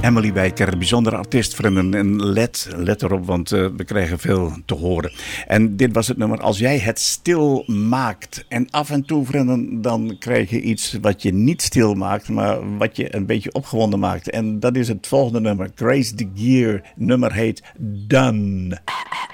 Emily Wijker, bijzondere artiest, vrienden. En let erop, want we krijgen veel te horen. En dit was het nummer Als jij het stil maakt. En af en toe, vrienden, dan krijg je iets wat je niet stil maakt, maar wat je een beetje opgewonden maakt. En dat is het volgende nummer. Grace de Gier, nummer heet Done.